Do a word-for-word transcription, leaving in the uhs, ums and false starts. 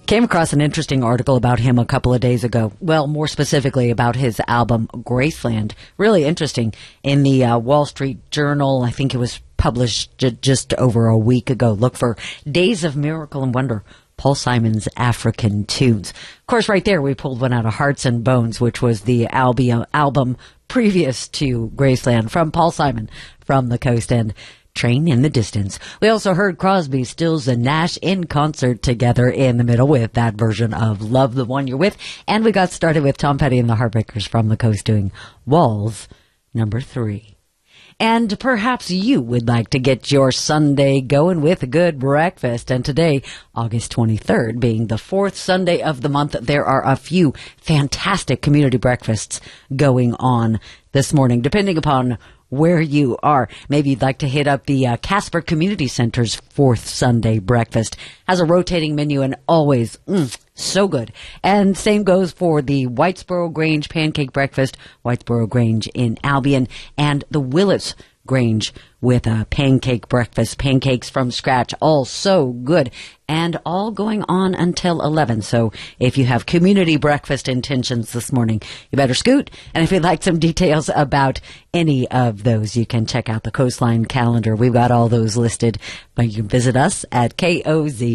Came across an interesting article about him a couple of days ago. Well, more specifically about his album Graceland. Really interesting. In the uh, Wall Street Journal, I think it was published j- just over a week ago. Look for Days of Miracle and Wonder, Paul Simon's African Tunes. Of course, right there, we pulled one out of Hearts and Bones, which was the albi- album previous to Graceland from Paul Simon from the Coast End. Train in the Distance. We also heard Crosby, Stills, and Nash in concert together in the middle with that version of Love the One You're With. And we got started with Tom Petty and the Heartbreakers from the Coast doing Walls, number three. And perhaps you would like to get your Sunday going with a good breakfast. And today, August twenty-third, being the fourth Sunday of the month, there are a few fantastic community breakfasts going on this morning, depending upon where you are. Maybe you'd like to hit up the uh, Casper Community Center's fourth Sunday breakfast. Has a rotating menu and always mm, so good. And same goes for the Whitesboro Grange Pancake Breakfast, Whitesboro Grange in Albion, and the Willits Grange with a pancake breakfast, pancakes from scratch, all so good, and all going on until eleven. So if you have community breakfast intentions this morning, you better scoot. And if you'd like some details about any of those, you can check out the Coastline calendar. We've got all those listed, but you can visit us at K O Z.